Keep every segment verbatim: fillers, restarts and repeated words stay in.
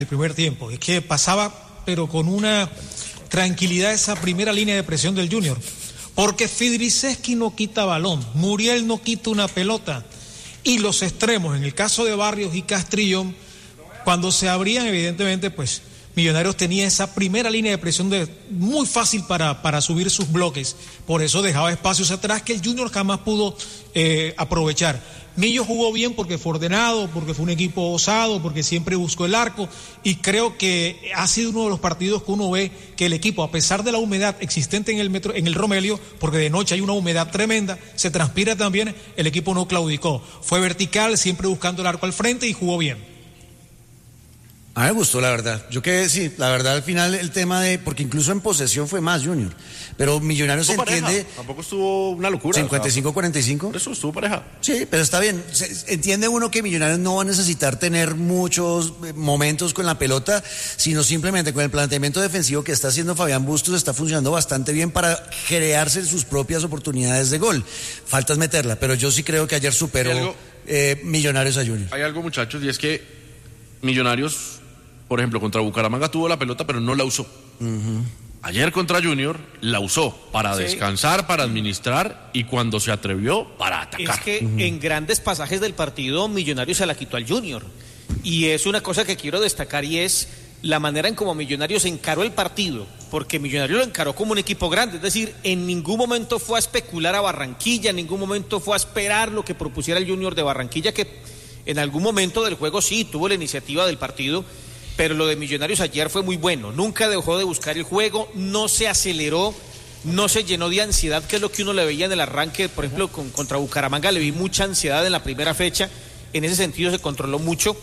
El primer tiempo, es que pasaba, pero con una tranquilidad esa primera línea de presión del Junior, porque Fidriceski no quita balón, Muriel no quita una pelota, y los extremos, en el caso de Barrios y Castrillón, cuando se abrían, evidentemente, pues Millonarios tenía esa primera línea de presión de, muy fácil para, para subir sus bloques, por eso dejaba espacios atrás que el Junior jamás pudo eh, aprovechar. Millo jugó bien porque fue ordenado, porque fue un equipo osado, porque siempre buscó el arco, y creo que ha sido uno de los partidos que uno ve que el equipo, a pesar de la humedad existente en el metro, en el Romelio, porque de noche hay una humedad tremenda, se transpira también, el equipo no claudicó, fue vertical, siempre buscando el arco al frente y jugó bien. A mí me gustó, la verdad. Yo que sí, la verdad, al final el tema de... Porque incluso en posesión fue más, Junior. Pero Millonarios se entiende... Tampoco estuvo una locura. ¿cincuenta y cinco cuarenta y cinco? Por eso estuvo pareja. Sí, pero está bien. Se, entiende uno que Millonarios no va a necesitar tener muchos momentos con la pelota, sino simplemente con el planteamiento defensivo que está haciendo Fabián Bustos, está funcionando bastante bien para crearse sus propias oportunidades de gol. Falta es meterla, pero yo sí creo que ayer superó algo, eh, Millonarios a Junior. Hay algo, muchachos, y es que Millonarios... Por ejemplo, contra Bucaramanga tuvo la pelota, pero no la usó. Uh-huh. Ayer contra Junior la usó para sí. descansar, para administrar y cuando se atrevió, para atacar. Es que uh-huh. en grandes pasajes del partido, Millonarios se la quitó al Junior. Y es una cosa que quiero destacar y es la manera en cómo Millonarios encaró el partido. Porque Millonarios lo encaró como un equipo grande. Es decir, en ningún momento fue a especular a Barranquilla, en ningún momento fue a esperar lo que propusiera el Junior de Barranquilla, que en algún momento del juego sí tuvo la iniciativa del partido. Pero lo de Millonarios ayer fue muy bueno, nunca dejó de buscar el juego, no se aceleró, no se llenó de ansiedad, que es lo que uno le veía en el arranque, por ejemplo, con, contra Bucaramanga le vi mucha ansiedad en la primera fecha, en ese sentido se controló mucho,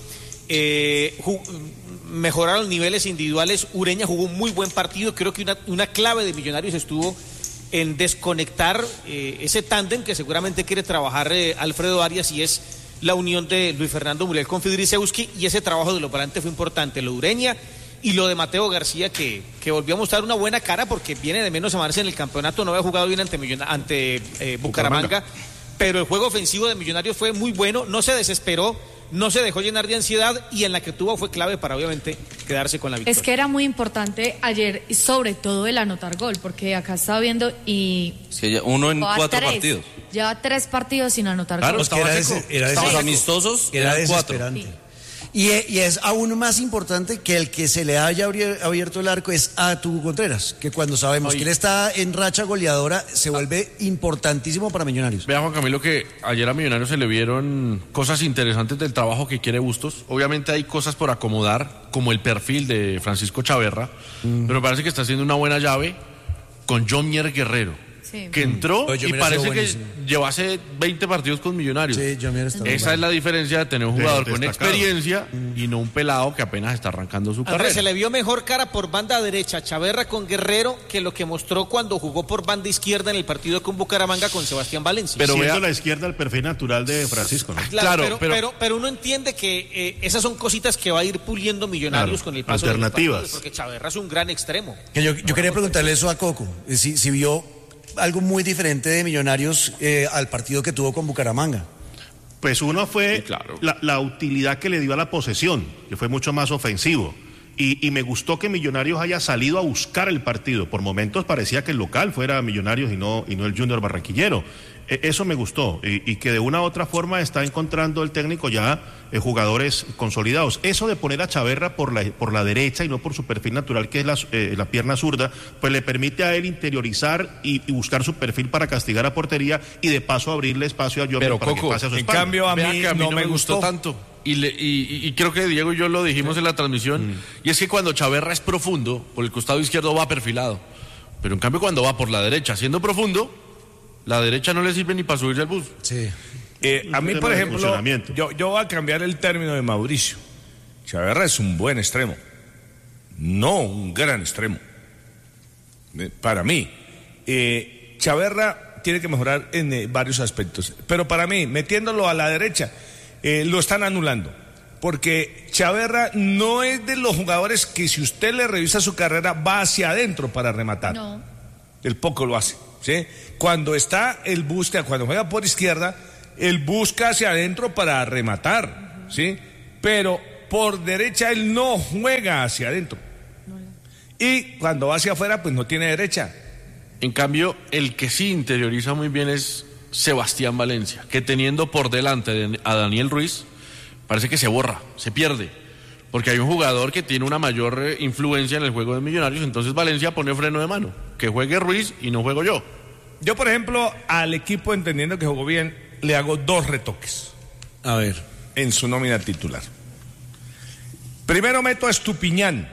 eh, jug- mejoraron los niveles individuales, Ureña jugó un muy buen partido, creo que una, una clave de Millonarios estuvo en desconectar eh, ese tándem que seguramente quiere trabajar eh, Alfredo Arias y es... la unión de Luis Fernando Muriel con Fidriceski y ese trabajo de los volantes fue importante, lo de Ureña y lo de Mateo García que, que volvió a mostrar una buena cara porque viene de menos a más en el campeonato, no había jugado bien ante, Millon- ante eh, Bucaramanga, Bucaramanga, pero el juego ofensivo de Millonarios fue muy bueno, no se desesperó, no se dejó llenar de ansiedad y en la que tuvo fue clave para obviamente quedarse con la victoria. Es que era muy importante ayer, sobre todo el anotar gol, porque acá estaba viendo y... Es que uno en cuatro tres, partidos. Lleva tres partidos sin anotar claro, gol. Claro, era, ese, era Estamos amistosos, era eran cuatro. Sí. Y, y es aún más importante que el que se le haya abierto el arco es a Tugu Contreras, que cuando sabemos Oye. que él está en racha goleadora, se vuelve importantísimo para Millonarios. Vea, Juan Camilo, que ayer a Millonarios se le vieron cosas interesantes del trabajo que quiere Bustos. Obviamente hay cosas por acomodar, como el perfil de Francisco Chaverra, mm. pero me parece que está haciendo una buena llave con Jomier Guerrero. Sí. Que entró Oye, y parece que llevase veinte partidos con Millonarios. Sí, Esa es bueno. la diferencia de tener un jugador con experiencia mm. y no un pelado que apenas está arrancando su carrera. Ver, se le vio mejor cara por banda derecha Chaverra con Guerrero que lo que mostró cuando jugó por banda izquierda en el partido con Bucaramanga con Sebastián Valencia. Pero siendo la izquierda el perfil natural de Francisco, ¿no? Claro, claro pero, pero, pero, pero uno entiende que eh, esas son cositas que va a ir puliendo Millonarios claro, con el paso alternativas. de los partidos, porque Chaverra es un gran extremo. Que yo, yo quería preguntarle eso a Coco, si, si vio algo muy diferente de Millonarios eh, al partido que tuvo con Bucaramanga. Pues uno fue sí, claro. la, la utilidad que le dio a la posesión, que fue mucho más ofensivo. Y, y me gustó que Millonarios haya salido a buscar el partido. Por momentos parecía que el local fuera Millonarios y no, y no el Junior Barranquillero. E, eso me gustó. Y, y que de una u otra forma está encontrando el técnico ya eh, jugadores consolidados. Eso de poner a Chaverra por la, por la derecha y no por su perfil natural, que es la, eh, la pierna zurda, pues le permite a él interiorizar y, y buscar su perfil para castigar a portería y de paso abrirle espacio a Jomier Pero para Coco, que pase a su en espalda. cambio a mí, a mí no, no me gustó, gustó tanto. Y, le, y, y creo que Diego y yo lo dijimos en la transmisión, mm. y es que cuando Chaverra es profundo, por el costado izquierdo va perfilado, pero en cambio cuando va por la derecha, siendo profundo, la derecha no le sirve ni para subirse al bus. Sí. Eh, a mí, por ejemplo, yo, yo voy a cambiar el término de Mauricio. Chaverra es un buen extremo, no un gran extremo. Eh, para mí, eh, Chaverra tiene que mejorar en eh, varios aspectos, pero para mí, metiéndolo a la derecha, Eh, lo están anulando, porque Chaverra no es de los jugadores que si usted le revisa su carrera va hacia adentro para rematar. No. El poco lo hace, ¿sí? Cuando está, él busca, cuando juega por izquierda, él busca hacia adentro para rematar, ¿sí? Pero por derecha él no juega hacia adentro. Y cuando va hacia afuera, pues no tiene derecha. En cambio, el que sí interioriza muy bien es Sebastián Valencia, que teniendo por delante a Daniel Ruiz, parece que se borra, se pierde, porque hay un jugador que tiene una mayor influencia en el juego de Millonarios, entonces Valencia pone freno de mano, que juegue Ruiz y no juego yo. Yo, por ejemplo, al equipo, entendiendo que jugó bien, le hago dos retoques. A ver. En su nómina titular. Primero meto a Estupiñán,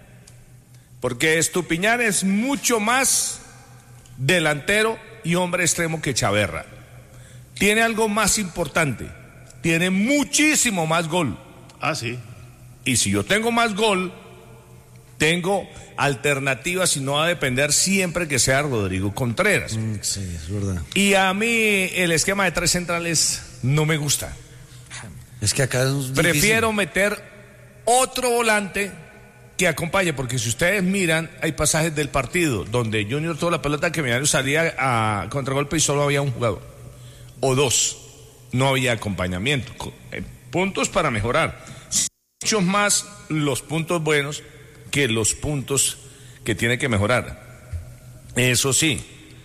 porque Estupiñán es mucho más delantero y hombre extremo que Chaverra. Tiene algo más importante, tiene muchísimo más gol. Ah, sí. Y si yo tengo más gol, tengo alternativas y no va a depender siempre que sea Rodrigo Contreras. Mm, sí, es verdad. Y a mí el esquema de tres centrales no me gusta. Es que acá es Prefiero meter otro volante que acompañe, porque si ustedes miran, hay pasajes del partido donde Junior tuvo la pelota que Millonarios salía a contragolpe y solo había un jugador o dos, no había acompañamiento. Puntos para mejorar, muchos más los puntos buenos que los puntos que tiene que mejorar. Eso sí,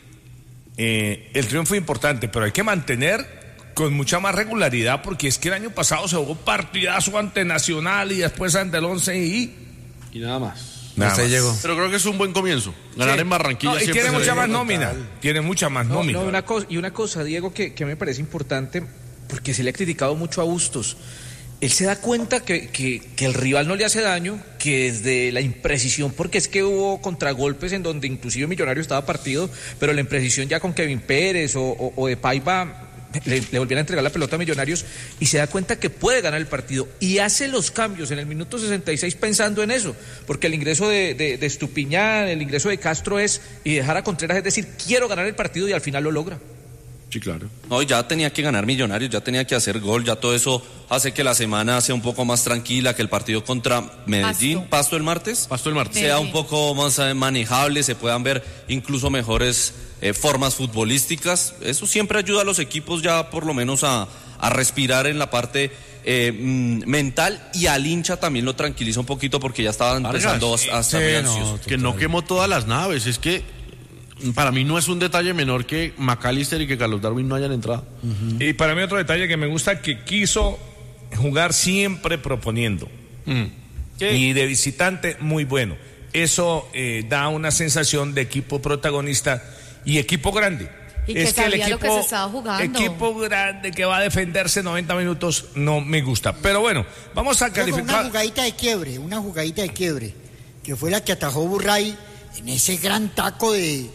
eh, el triunfo es importante, pero hay que mantener con mucha más regularidad, porque es que el año pasado se jugó partidazo ante Nacional y después ante el Once y Y nada más. Nada más. Llegó. Pero creo que es un buen comienzo. Ganar Sí. en Barranquilla No, y siempre tiene se mucha debe más notar. nómina. Tiene mucha más No, nómina. no, una cosa, y una cosa, Diego, que, que me parece importante, porque se le ha criticado mucho a Bustos. Él se da cuenta que, que, que el rival no le hace daño, que desde la imprecisión, porque es que hubo contragolpes en donde inclusive Millonario estaba partido, pero la imprecisión ya con Kevin Pérez o, o, o de Paiva le, le volvían a entregar la pelota a Millonarios, y se da cuenta que puede ganar el partido y hace los cambios en el minuto sesenta y seis pensando en eso, porque el ingreso de, de, de Estupiñán, el ingreso de Castro es y dejar a Contreras, es decir, quiero ganar el partido, y al final lo logra. Sí, claro. No, ya tenía que ganar Millonarios, ya tenía que hacer gol, ya todo eso hace que la semana sea un poco más tranquila, que el partido contra Medellín, Pasto, Pasto el martes, Pasto el martes. sea Medellín. un poco más eh, manejable, se puedan ver incluso mejores eh, formas futbolísticas. Eso siempre ayuda a los equipos ya por lo menos a, a respirar en la parte eh, mm, mental, y al hincha también lo tranquiliza un poquito porque ya estaban Vargas, empezando a, a estar muy sí, ansiosos. no, Que no quemó todas las naves. Es que para mí no es un detalle menor que McAllister y que Carlos Darwin no hayan entrado. Uh-huh. Y para mí otro detalle que me gusta, que quiso jugar siempre proponiendo. Mm. Y de visitante muy bueno. Eso eh, da una sensación de equipo protagonista y equipo grande. Y que sabía lo que se estaba jugando. Equipo grande que va a defenderse noventa minutos no me gusta. Pero bueno, vamos a Luego, calificar. una jugadita de quiebre, una jugadita de quiebre, que fue la que atajó Burray en ese gran taco de,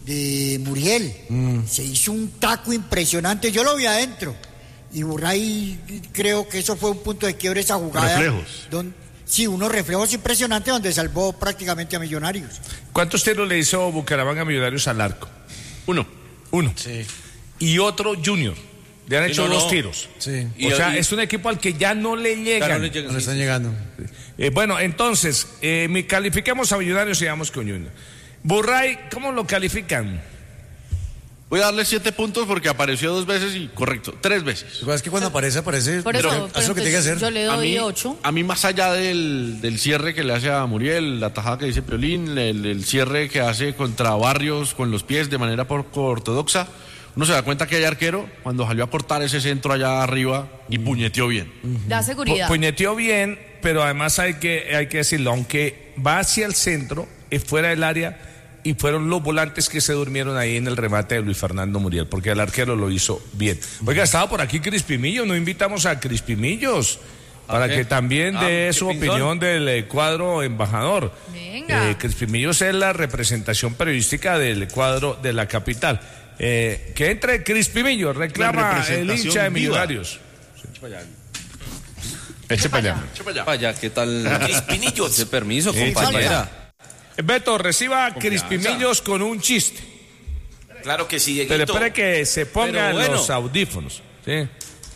de Muriel. Mm. Se hizo un taco impresionante, yo lo vi adentro. Y Burray, creo que eso fue un punto de quiebre, esa jugada. Reflejos. Donde, sí, unos reflejos impresionantes donde salvó prácticamente a Millonarios. ¿Cuántos tiros le hizo Bucaramanga a Millonarios al arco? Uno. Uno. Sí. Y otro Junior. Le han Sí, hecho no, dos no. tiros. Sí. O Y- sea, y- es un equipo al que ya no le llegan. Ya no le llegan, No sí, están sí. llegando. Eh, bueno, entonces, eh, mi- califiquemos a Millonarios y vamos con Junior. Burray, ¿cómo lo califican? Voy a darle siete puntos porque apareció dos veces y correcto, tres veces. Lo que pasa es que cuando aparece, aparece. Por eso, pero pero haz lo que tenga que entonces hacer. yo le A mí, doy ocho. a mí más allá del, del cierre que le hace a Muriel, la tajada que dice Piolín, el, el cierre que hace contra Barrios con los pies de manera poco ortodoxa, uno se da cuenta que hay arquero cuando salió a cortar ese centro allá arriba y puñeteó bien. Da seguridad. Pu- Puñeteó bien, pero además hay que, hay que decirlo, aunque va hacia el centro, es fuera del área, y fueron los volantes que se durmieron ahí en el remate de Luis Fernando Muriel, porque el arquero lo hizo bien. Oiga, estaba por aquí Crispimillo, no invitamos a Crispimillos para qué? que también Ah, dé qué su pinzón. opinión del eh, cuadro embajador. Venga. Eh, Crispimillos es la representación periodística del cuadro de la capital. Eh, que entre Crispimillos, La reclama el representación hincha de viva. Millonarios. Eche para allá. Eche para allá. Vaya, ¿qué tal? Crispinillos. Ese permiso, Sí, compañera. Beto, reciba a Crispimillos con un chiste. Claro que sí, Pero Dieguito. espere que se pongan Pero bueno. los audífonos. ¿sí?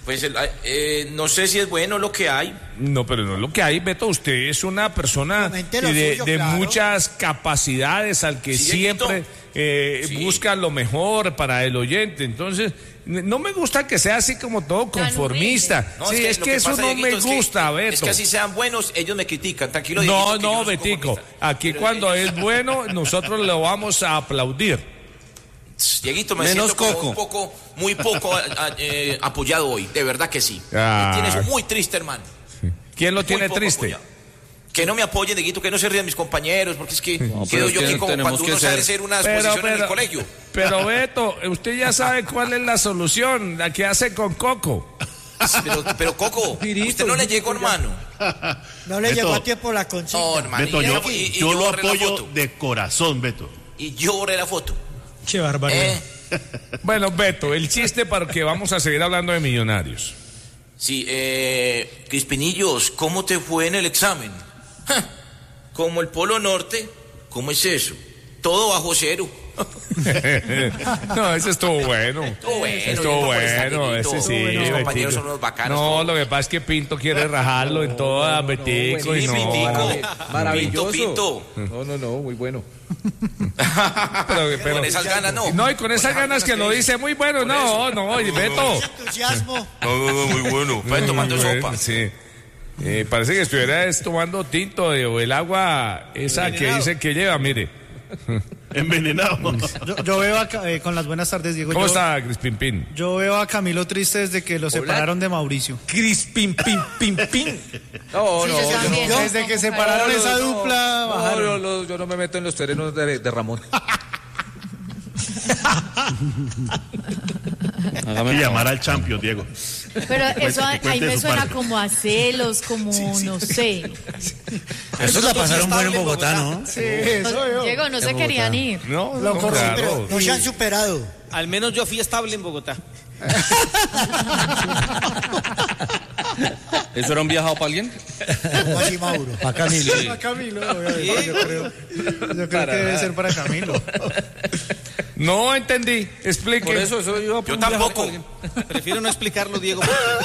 Pues el, eh, no sé si es bueno lo que hay. No, pero no es lo que hay, Beto. Usted es una persona de, suyo, de claro. muchas capacidades, al que sí, siempre eh, sí. busca lo mejor para el oyente. Entonces, no me gusta que sea así como todo conformista. No, sí, es que, es que, que eso pasa, no Dieguito, me gusta, es que, Beto. Es que así sean buenos, ellos me critican. Tranquilo, No, Dieguito, no, no Betico. Aquí pero cuando ellos... es bueno, nosotros lo vamos a aplaudir. Dieguito, me Menos siento Coco. un poco, muy poco eh, apoyado hoy, de verdad que sí. Ah. Me tienes muy triste, hermano. ¿Quién lo tiene triste? Apoyado. Que no me apoyen, Dieguito, que no se rían mis compañeros, porque es que no, quedo yo aquí como cuando uno sale a hacer una exposición pero, pero, en el colegio. Pero Beto, usted ya sabe cuál es la solución, la que hace con Coco. Pero, pero Coco, Pirito, usted no le llegó, hermano. No le Beto, llegó a tiempo la consigna. No, hermano. Beto, y, yo, y, y yo, yo lo borré apoyo de corazón, Beto. Y yo borré la foto. Qué barbaridad. Eh. Bueno, Beto, el chiste para que vamos a seguir hablando de Millonarios. Sí, eh, Crispinillos, ¿cómo te fue en el examen? Ja, como el Polo Norte, ¿cómo es eso? Todo bajo cero. No, ese estuvo bueno. Estuvo bueno. Estuvo bueno, ese sí. Los compañeros son unos bacanos. No, todo. Lo que pasa es que Pinto quiere rajarlo en toda, no, Betico, no, y no. Pintico. Maravilloso. Pinto, Pinto. No, no, no, muy bueno. pero, pero, con esas ganas no. No, y con esas con ganas que, que lo dice muy bueno, no, eso. no, y Beto. Entusiasmo. No, no, no, muy bueno. Pues tomando bueno, sopa. Sí. Eh, parece que estuviera tomando tinto de, o el agua esa que dicen que lleva, mire. Envenenado. Yo, yo veo a, eh, con las buenas tardes, Diego. ¿Cómo yo, está, Crispin Pin? Yo veo a Camilo triste desde que lo Hola. separaron de Mauricio. Crispin Pin Pin Pin. No, sí, no, yo yo no. Desde que separaron no, esa no, dupla, no, bajaron. No, no, yo no me meto en los terrenos de, de Ramón. Hay que llamar al champion, Diego. Pero eso ahí me suena parte. como a celos, como sí, sí. no sé. Eso la pasaron bueno en Bogotá, ¿no? Sí, eso yo. Diego, no se Bogotá. querían ir. No, Lo no, corrí, claro. pero no se han superado. Al menos yo fui estable en Bogotá. ¿Eso era un viajado para alguien? Así Mauro. Para Camilo. Sí. Para Camilo, ¿Sí? yo creo, yo creo que debe ser para Camilo. No entendí, explique. Por eso, eso yo, yo tampoco. Prefiero no explicarlo, Diego.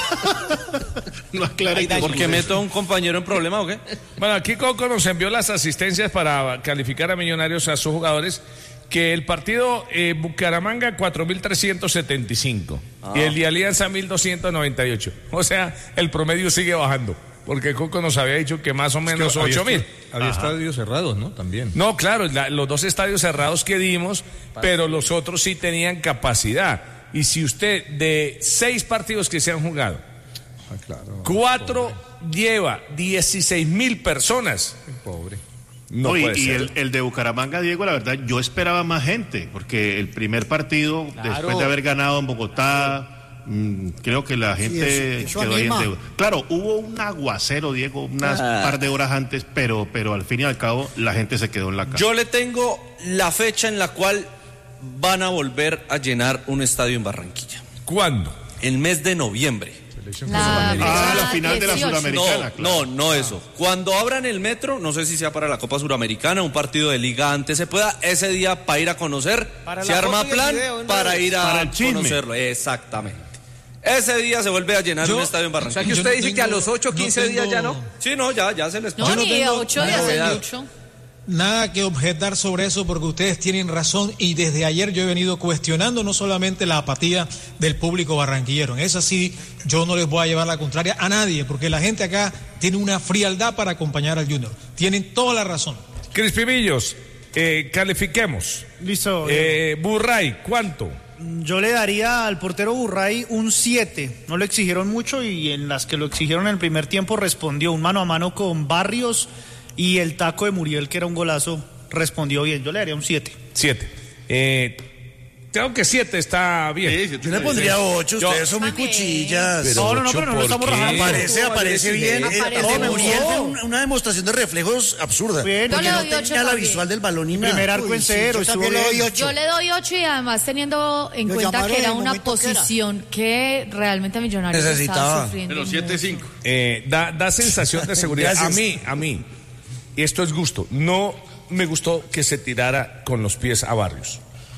No aclare. ¿Porque meto a un compañero en problema o qué? Bueno, aquí Coco nos envió las asistencias para calificar a Millonarios a sus jugadores. Que el partido eh, Bucaramanga cuatro mil trescientos setenta y cinco ah. y el de Alianza mil doscientos noventa y ocho. O sea, el promedio sigue bajando. Porque Coco nos había dicho que más o menos es que ocho mil. Había Ajá. estadios cerrados, ¿no? También. No, claro, la, los dos estadios cerrados que dimos, pero los otros sí tenían capacidad. Y si usted, de seis partidos que se han jugado, ah, claro, cuatro pobre. lleva dieciséis mil personas. Qué pobre. No, no y, y el, el de Bucaramanga, Diego, la verdad, yo esperaba más gente, porque el primer partido, claro. después de haber ganado en Bogotá, mmm, creo que la gente sí, eso, eso quedó ahí en deuda. Claro, hubo un aguacero, Diego, unas ah. par de horas antes, pero, pero al fin y al cabo la gente se quedó en la casa. Yo le tengo la fecha en la cual van a volver a llenar un estadio en Barranquilla. ¿Cuándo? El mes de noviembre. La, ah, la final de la Suramericana. No, claro. no, no eso. Cuando abran el metro, no sé si sea para la Copa Suramericana, un partido de liga antes se pueda, ese día para ir a conocer, para se arma plan video, para ir a para conocerlo. Exactamente. Ese día se vuelve a llenar yo, un estadio en Barranquilla. O sea que usted dice tengo, que a los ocho, quince no tengo... días ya no. Sí, no, ya, ya se les pasa. No, ni a ocho días es mucho. Nada que objetar sobre eso porque ustedes tienen razón y desde ayer yo he venido cuestionando no solamente la apatía del público barranquillero. En eso sí, yo no les voy a llevar la contraria a nadie porque la gente acá tiene una frialdad para acompañar al Junior. Tienen toda la razón. Crispimillos, eh, califiquemos. Listo. Eh, Burray, ¿cuánto? Yo le daría al portero Burray un siete. No lo exigieron mucho y en las que lo exigieron en el primer tiempo respondió un mano a mano con Barrios. Y el taco de Muriel, que era un golazo, respondió bien. Yo le daría un siete. siete. Eh, creo que siete está bien. Sí, yo le pondría ocho. Ustedes son muy cuchillas. Pero no, no, no, pero no lo estamos rajando. Aparece, aparece bien. Aparece el de Muriel fue una, una demostración de reflejos absurda. Bien, porque yo no le doy tenía la visual del balón y nada. Primer arco Uy, en cero. Sí, yo, le doy ocho. yo le doy ocho y además teniendo en Lo cuenta que era una posición que, que realmente Millonarios estaba sufriendo. Pero siete cinco. Eh, da, da sensación de seguridad. A mí, a mí. Esto es gusto. No me gustó que se tirara con los pies a Barrios.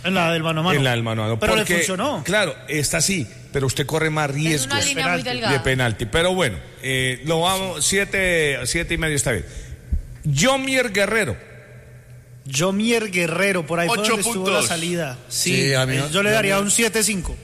En la del mano a mano. En la del mano a mano. Pero porque, le funcionó. Claro, está así, pero usted corre más riesgos. Es una línea muy delgada. De penalti. Pero bueno, eh, lo vamos, siete, siete y medio está bien. Jomier Guerrero. Jomier Guerrero, por ahí fue Ocho donde estuvo puntos. la salida. Sí, Sí, a mí no- yo le daría Jomier- un siete cinco.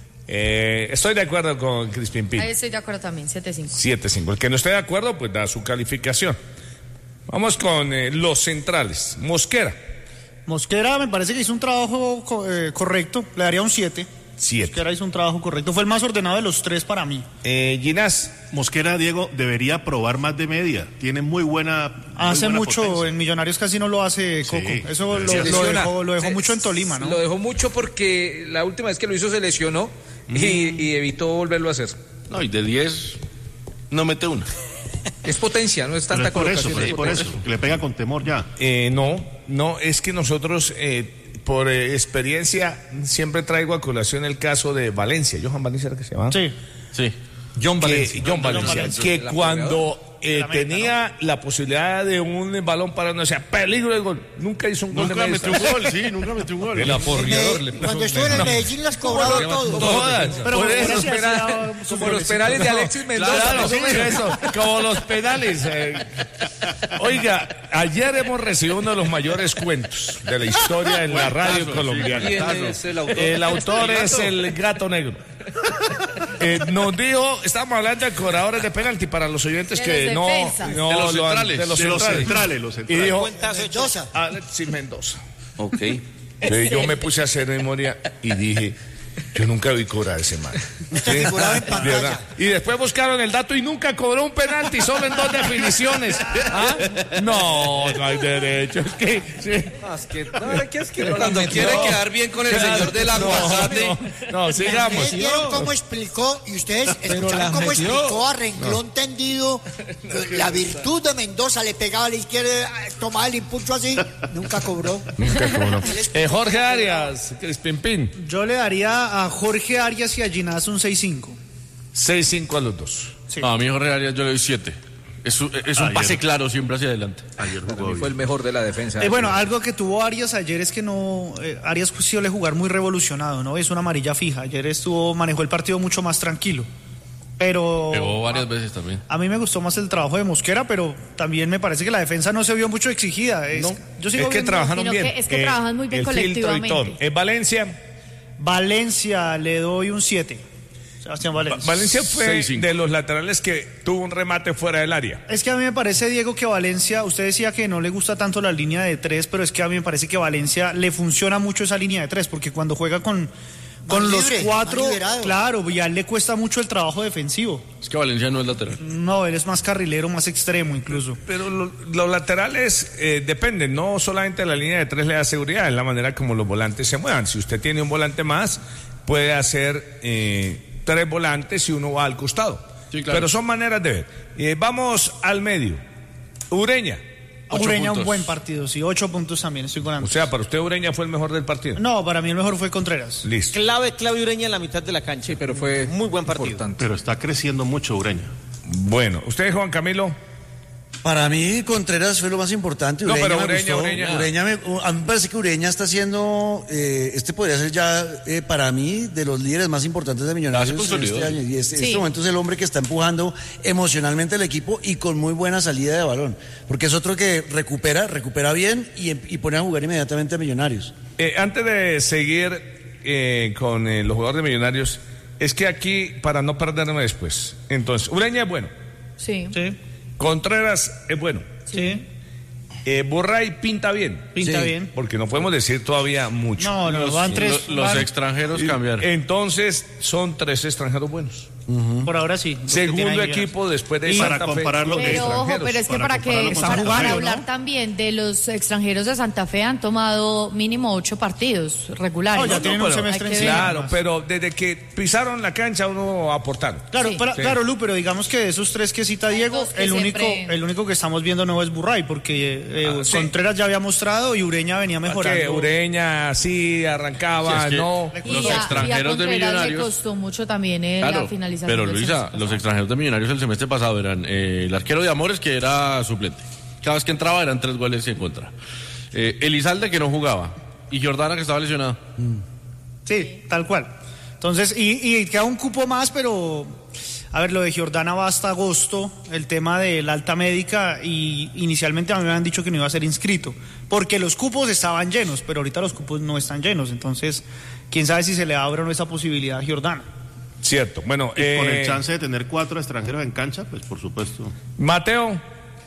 Eh, estoy de acuerdo con Crispin Pin. Ahí estoy de acuerdo también, siete cinco. siete cinco. El que no esté de acuerdo, pues da su calificación. Vamos con eh, los centrales. Mosquera. Mosquera me parece que hizo un trabajo co- eh, correcto, le daría un siete. siete. Mosquera hizo un trabajo correcto, fue el más ordenado de los tres para mí. Eh, Ginás. Mosquera, Diego, debería probar más de media. Tiene muy buena. muy Hace buena mucho, potencia. en Millonarios casi no lo hace Coco. Sí. Eso lo, Se lo lesiona. dejó, lo dejó Se- mucho en Tolima, ¿no? Lo dejó mucho porque la última vez que lo hizo se lesionó y, y evitó volverlo a hacer. No, y de diez no mete una. Es potencia, no es Pero tanta es por eso, colocación. pero es por eso, que le pega con temor ya. Eh, no, no, es que nosotros, eh, por eh, experiencia, siempre traigo a colación el caso de Valencia. ¿Johan Valencia era que se llama? Sí. Sí. John Que- Valencia. John Valencia, Valencia. que El cuando eh, la América, tenía la posibilidad de un balón para no sea peligro de gol, nunca hizo un gol Nunca de metió media un gol, sí, nunca metió un gol. El aporreador le puso Cuando un- estuve en el Medellín las cobraba todo. Todas, Pero por Mosquera eso. sí hacía sus Como los goles. penales de Alexis Mendoza. Claro, más o sí, menos. eso, como los penales. eh. Oiga, ayer hemos recibido uno de los mayores cuentos de la historia en la radio colombiana. ¿Quién es el autor? El autor es el Gato Negro. Eh, nos dijo, estábamos hablando de cobradores de penalti para los oyentes De que los no, defensas. no De los lo han- centrales. de los De los centrales. centrales, los Y centrales. dijo Mendoza. Alexis Mendoza. Ok. Entonces yo me puse a hacer memoria y dije, yo nunca vi cobrar ese man. ¿Sí? figuraba en De pantalla. verdad. Y después buscaron el dato y nunca cobró un penalti, solo en dos definiciones. ¿Ah? No, no hay derecho. Es que, sí. Cuando quiere quedar bien con el señor del aguacate. No, no, sigamos. Ustedes vieron cómo explicó, y ustedes Pero escucharon las cómo metió. explicó a renglón tendido que la virtud de Mendoza le pegaba a la izquierda, tomaba el impulso así, nunca cobró. Nunca cobró. Eh, Jorge Arias, Crispin Pin, Yo le daría a Jorge Arias y a Ginás un seis cinco. seis cinco a los dos. Sí. No, a mí Jorge Arias yo le doy siete. Es, un- es un Ayer. pase claro siempre hacia adelante. Ayer Para jugó mí fue el bien. mejor de la defensa. Eh, bueno, algo que tuvo Arias ayer es que no. eh, Arias suele jugar muy revolucionado, ¿no? Es una amarilla fija. Ayer estuvo, manejó el partido mucho más tranquilo. Pero. Pegó varias veces también. A mí me gustó más el trabajo de Mosquera, pero también me parece que la defensa no se vio mucho exigida. Es, No, yo sigo es que viendo- trabajaron Sino bien. que- es que trabajan muy bien el filtro y colectivamente. todo. En Valencia, Valencia le doy un siete. Sebastián Va- Valencia. Valencia fue seis cinco. de los laterales que tuvo un remate fuera del área. Es que a mí me parece, Diego, que Valencia, usted decía que no le gusta tanto la línea de tres, pero es que a mí me parece que Valencia le funciona mucho esa línea de tres, porque cuando juega con, con Más los libre, cuatro, más liberado. claro, y a él le cuesta mucho el trabajo defensivo. Es que Valencia no es lateral. No, él es más carrilero, más extremo incluso. Pero lo- los laterales eh, dependen, no solamente la línea de tres le da seguridad, es la manera como los volantes se muevan. Si usted tiene un volante más, puede hacer eh, tres volantes y uno va al costado. Sí, claro. Pero son maneras de ver. Eh, vamos al medio. Ureña. Ocho Ureña un puntos. buen partido, sí, ocho puntos también, estoy con O Antes. sea, para usted Ureña fue el mejor del partido. No, para mí el mejor fue Contreras. Listo. Clave, clave Ureña en la mitad de la cancha. Sí, pero fue muy buen partido. importante. Pero está creciendo mucho Ureña. Bueno, usted, Juan Camilo. Para mí, Contreras fue lo más importante. No, Ureña pero me Ureña, gustó. Ureña. Ureña me- a mí me parece que Ureña está siendo, eh, este podría ser ya, eh, para mí, de los líderes más importantes de Ya Millonarios se consolidó. este año. Y este, Sí. este momento es el hombre que está empujando emocionalmente el equipo y con muy buena salida de balón. Porque es otro que recupera, recupera bien y, y pone a jugar inmediatamente a Millonarios. Eh, antes de seguir eh, con eh, los jugadores de Millonarios, es que aquí, para no perderme después, entonces, Ureña es bueno, Sí. Sí, Contreras es bueno, sí, eh, Burray pinta bien, pinta Sí. bien. porque no podemos decir todavía mucho. No, no, van tres. Lo- los van- extranjeros cambiaron. Entonces, son tres extranjeros buenos. Por ahora sí. los que Segundo tienen ahí, equipo después de Y Santa para Fe. compararlo- con Pero ojo, extranjeros. pero es que para para, que compararlo con para, Santa para Fe, hablar ¿no? también de los extranjeros de Santa Fe han tomado mínimo ocho partidos regulares. No, ya tienen un pero- semestre Hay que encima. ver. Claro, pero desde que pisaron la cancha uno aportaron. Claro, Sí. para- Sí. claro, Lu, pero digamos que de esos tres que cita Diego, dos que el único, siempre- el único que estamos viendo no es Burray, porque eh, Ah, sí. Contreras ya había mostrado y Ureña venía Que mejorando. Ureña sí arrancaba, Sí, es que- no. Y Los a- y a extranjeros de Contreras le Millonarios. costó mucho también eh, la Claro, finalización. pero del Luisa, semestre los pasado. extranjeros de Millonarios el semestre pasado eran eh, el arquero de Amores, que era suplente. Cada vez que entraba eran tres goles en contra. Eh, Elizalde, que no jugaba. Y Jordana que estaba lesionada. Mm. Sí, tal cual. Entonces, y, y queda un cupo más, pero, a ver, lo de Jordana va hasta agosto, el tema de la alta médica, y inicialmente a mí me habían dicho que no iba a ser inscrito, porque los cupos estaban llenos, pero ahorita los cupos no están llenos, entonces, quién sabe si se le abre o no esa posibilidad a Jordana. Cierto, bueno. Y eh, con el chance de tener cuatro extranjeros en cancha, pues por supuesto. Mateo.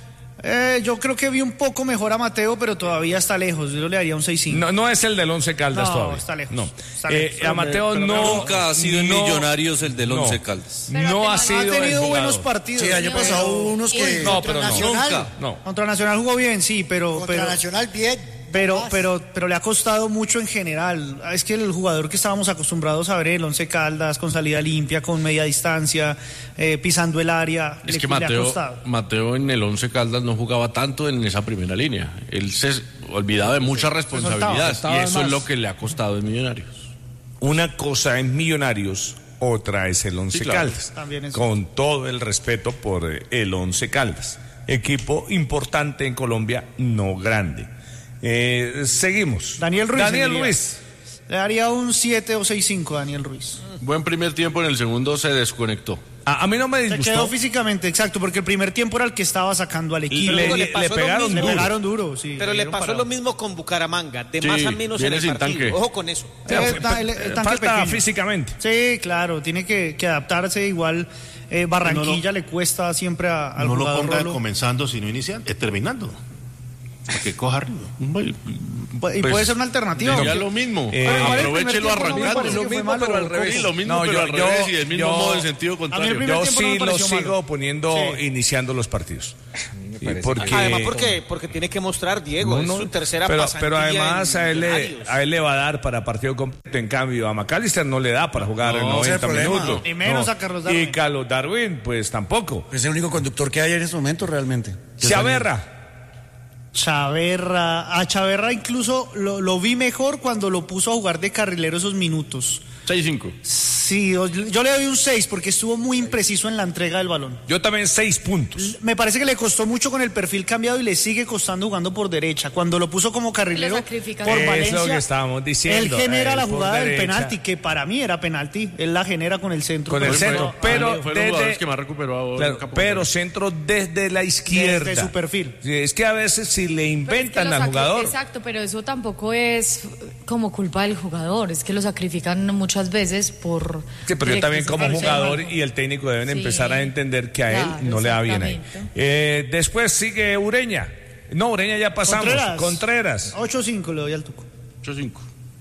Eh, yo creo que vi un poco mejor a Mateo, pero todavía está lejos. Yo le daría un seis cinco. No, no es el del Once Caldas no, todavía. Está lejos. No, está eh, lejos. a Mateo pero no. Nunca ha sido en no, Millonarios el del no, Once Caldas. No ha sido. Ha tenido el buenos jugador. partidos. Sí, año pasado hubo unos que. No, pero no. Nacional. Nunca. No. Contra Nacional jugó bien, sí, pero. Contra pero Nacional bien. Pero, pero, pero le ha costado mucho en general. Es que el jugador que estábamos acostumbrados a ver, el Once Caldas, con salida limpia, con media distancia, eh, pisando el área, Es le, que le ha Mateo, costado. Mateo en el Once Caldas no jugaba tanto en esa primera línea. Él se olvidaba de muchas responsabilidades soltaba y eso más. es lo que le ha costado en Millonarios. Una cosa en Millonarios, otra es el Once Sí, claro. Caldas. También es Con todo el respeto por eh, el Once Caldas. Equipo importante en Colombia, no grande. Eh, seguimos. Daniel Ruiz. Daniel diría. Ruiz. Le daría un siete o seis cinco a Daniel Ruiz. Buen primer tiempo, en el segundo se desconectó. A, a mí no me Se disgustó. quedó físicamente, exacto, porque el primer tiempo era el que estaba sacando al equipo. Le- Luego le pasó lo pegaron mismo. Le duro. pegaron duro, sí. Pero le dieron pasó parado. lo mismo con Bucaramanga, de Sí, más a menos en viene el sin partido. tanque. Ojo con eso. Sí, Eh, está- el- el tanque Falta pequeño. físicamente. Sí, claro, tiene que, que adaptarse igual. eh, Barranquilla le cuesta siempre a, al No lo jugador ponga Rolo. comenzando sino iniciando, es terminando. Para que coja ritmo. Y Pues, puede ser una alternativa. Ya aunque- lo mismo. Eh, Bueno, igual el primer Aprovechelo tiempo no me arrancando. parece Lo que fue mismo, malo, pero al Coco. revés. Lo mismo, No, pero yo- al yo- revés y del mismo yo- modo en sentido A mí el contrario. primer Yo tiempo no sí me lo pareció sigo malo. poniendo Sí. iniciando los partidos. Y porque, Además, ¿por qué? Porque tiene que mostrar, Diego, No, es no, su tercera pero, pasantía pero además en a él, le, Millonarios. a él le va a dar para partido completo. En cambio, a McAllister no le da para jugar No, en ese es el noventa problema. minutos. Ni menos a Carlos Darwin. Y Carlos Darwin, pues tampoco. Es el único conductor que hay en este momento realmente. Chaverra. Chaverra, a Chaverra incluso lo, lo vi mejor cuando lo puso a jugar de carrilero esos minutos. seis cinco. Sí, yo, yo le doy un seis porque estuvo muy impreciso en la entrega del balón. Yo también seis puntos. Me parece que le costó mucho con el perfil cambiado y le sigue costando jugando por derecha. Cuando lo puso como carrilero Le sacrifica. por Es Valencia, lo que estábamos diciendo. él genera él la por jugada del derecha. penalti, que para mí era penalti. Él la genera con el centro. Con el pero- centro, pero- pero Fue de los desde- jugadores que más recuperó ahora Claro, en campo pero contrario. centro desde la izquierda. Desde su perfil. Sí, es que a veces si le Pero es que inventan lo al sacri- jugador. Exacto, pero eso tampoco es como culpa del jugador, es que lo sacrifican muchas veces por... Sí, pero yo también como directrices jugador del y el técnico deben Sí. empezar a entender que a él Claro, no le da bien ahí. exactamente. Eh, después sigue Ureña. No, Ureña ya pasamos. Contreras. Contreras. ocho cinco le doy al Tuco. ocho cinco.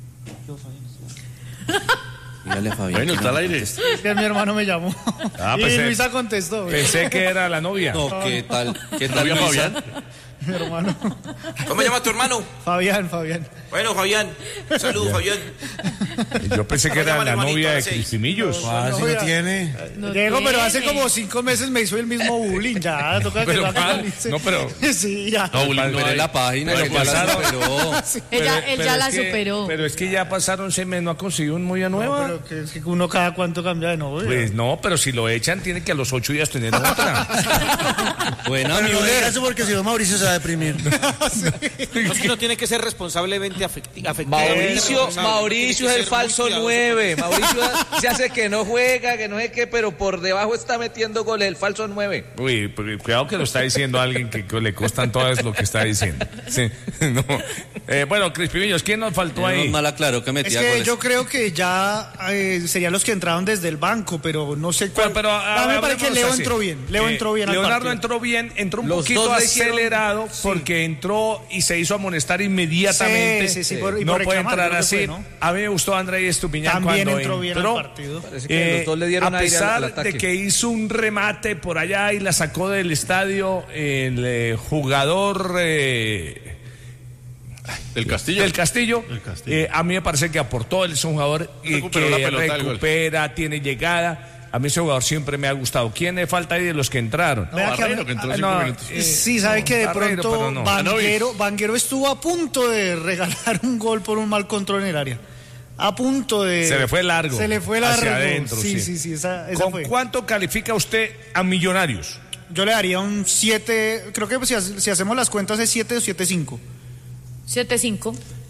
Dígale, Fabián, Bueno, que está al no aire. conteste. Es que mi hermano me llamó. Ah, y pensé- Luisa contestó. Pensé que era la novia. No, ¿qué tal? ¿Qué tal, ¿Novia Luisa? Fabián? Mi hermano. ¿Cómo se llama tu hermano? Fabián, Fabián. Bueno, Fabián. Saludos, Fabián. Yo pensé que ¿Cómo era llama el la hermanito novia a de las seis? Crispimillos. Ah, si no tiene. No Diego, pero hace tiene. como cinco meses me hizo el mismo bullying. Ya, toca que Pero, lo ¿cuál? actualice. No, pero- Sí, ya. No, bullying no Pero hay. en la página, Pero que ya la pasaron- superó. Ella, él ya es la que- superó. Pero es que ya pasaron seis meses, no ha conseguido una novia No, nueva. pero que es que uno cada cuánto cambia de novia. Pues no, pero si lo echan, tiene que a los ocho días tener otra. Buena, Pero no Müller. diga eso porque si no Mauricio se va a deprimir. No, es que uno tiene que ser responsablemente afecti- afectivo. Mauricio, Responsable, Mauricio tiene es que el ser muy falso cuidadoso. nueve. Mauricio se hace que no juega, que no sé qué, pero por debajo está metiendo goles, el falso nueve. Uy, pero cuidado que lo está diciendo alguien que, que le costan todo es lo que está diciendo. Sí, no. Eh, bueno, Crispimillos, ¿quién nos faltó ahí? Menos mal aclaró que Es metía que goles. yo creo que ya eh, serían los que entraron desde el banco, pero no sé cuál. Pero, pero a- a mí me parece que hablemos Leo así. entró bien. Leo Eh, entró bien al Leonardo partido. entró bien, entró un Los poquito dos le hicieron- acelerado porque entró y se hizo amonestar inmediatamente. Sí, sí, sí, por- y no por puede reclamar, entrar creo que así. fue, ¿no? A mí me gustó André Estupiñán También cuando entró bien al entró. partido. Parece que los dos le dieron a aire al- pesar al ataque. de que hizo un remate por allá y la sacó del estadio el eh, jugador eh, El Castillo. del Castillo, El Castillo. eh, a mí me parece que aportó, él es un jugador eh, Recuperó que la pelota del gol. recupera, tiene llegada. A mí ese jugador siempre me ha gustado. ¿Quién le falta ahí de los que entraron? Vea que a Barreiro, mí- que entró ah, cinco no, minutos. eh, Sí, sabe no, que de Barreiro, pronto pero no. Vanguero, Vanguero estuvo a punto de regalar un gol por un mal control en el área. A punto de. Se le fue largo. Se le fue largo. Hacia adentro, sí, sí. sí, sí, esa, esa ¿Con fue. cuánto califica usted a Millonarios? Yo le daría un siete. Creo que si, ha- si hacemos las cuentas es siete o siete cinco. siete cinco.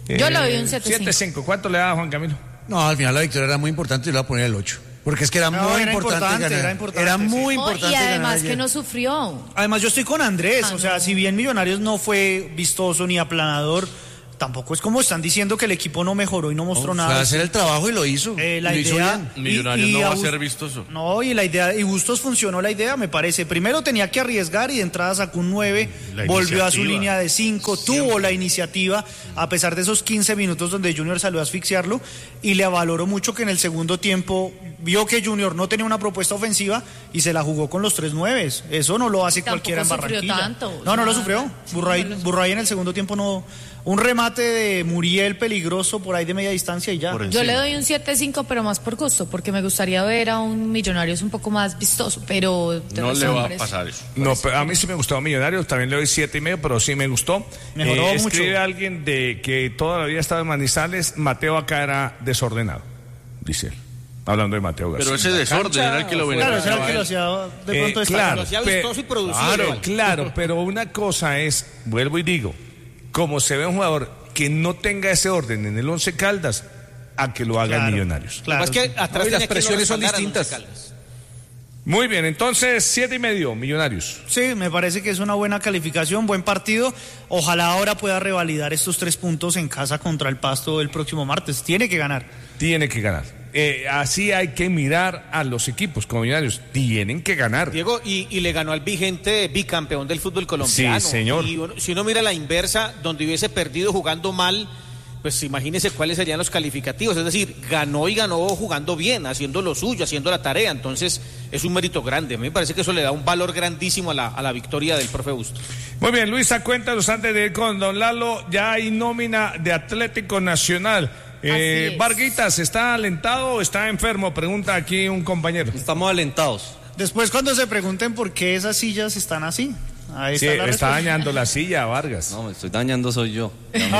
Yo le doy un siete cinco. siete cinco. ¿Cuánto le da Juan Camilo? No, al final la victoria era muy importante y le voy a poner el ocho. Porque es que era No, muy era importante, importante, ganar. era importante, Era sí. muy Oh, importante y además ganar que ayer. no sufrió. Además, yo estoy con Andrés. Ah, o sea, no. si bien Millonarios no fue vistoso ni aplanador, tampoco es como están diciendo que el equipo no mejoró y no mostró No, nada. fue a hacer el trabajo y lo hizo. Eh, la y lo hizo idea, bien. y- Millonarios y no va a Bus- ser vistoso. No, y la idea, y Bustos funcionó la idea, me parece. Primero tenía que arriesgar y de entrada sacó un nueve, La volvió a su iniciativa. línea de cinco, tuvo la iniciativa, a pesar de esos quince minutos donde Junior salió a asfixiarlo, y le valoró mucho que en el segundo tiempo vio que Junior no tenía una propuesta ofensiva y se la jugó con los tres nueves. Eso no lo hace Tampoco cualquiera en sufrió Barranquilla. tanto, no, no o lo sea, sufrió. Burray, no lo- Burray en el segundo tiempo no. Un remate de Muriel peligroso por ahí de media distancia y ya. Por Yo encima. le doy un siete cinco, pero más por gusto, porque me gustaría ver a un Millonarios un poco más vistoso, pero... de No los le va a hombres. pasar eso. No, pero a mí sí me gustó Millonarios, también le doy siete y medio, pero sí me gustó. Mejoró mucho. Escribe alguien de que toda la vida estaba en Manizales, Mateo acá era desordenado, dice él. Hablando de Mateo García. Pero ese desorden era el que lo venía Claro, a ese era el que lo grabar. hacía de Eh, pronto claro, Lo hacía pe- vistoso y producido claro, igual. claro, pero una cosa es, vuelvo y digo, como se ve un jugador que no tenga ese orden en el Once Caldas, a que lo haga en Claro. Millonarios. Claro. Más que atrás No, y las tenía que presiones lo son respaldaran distintas. Once Caldas. Muy bien, entonces siete y medio, Millonarios. Sí, me parece que es una buena calificación, buen partido. Ojalá ahora pueda revalidar estos tres puntos en casa contra el Pasto el próximo martes. Tiene que ganar. Tiene que ganar. Eh, así hay que mirar a los equipos como Millonarios. Tienen que ganar. Diego, y, y le ganó al vigente bicampeón del fútbol colombiano. Sí, señor. Y uno- si uno mira la inversa, donde hubiese perdido jugando mal, pues imagínese cuáles serían los calificativos. Es decir, ganó y ganó jugando bien, haciendo lo suyo, haciendo la tarea. Entonces, es un mérito grande. A mí me parece que eso le da un valor grandísimo a la, a la victoria del profe Bustos. Muy bien, Luisa, cuéntanos antes de ir con don Lalo, ya hay nómina de Atlético Nacional. Eh, Así es. Varguitas, ¿está alentado o está enfermo? Pregunta aquí un compañero. Estamos alentados. Después cuando se pregunten por qué esas sillas están así. Ahí Sí, está la está respuesta. dañando la silla, Vargas. No, me estoy dañando soy yo.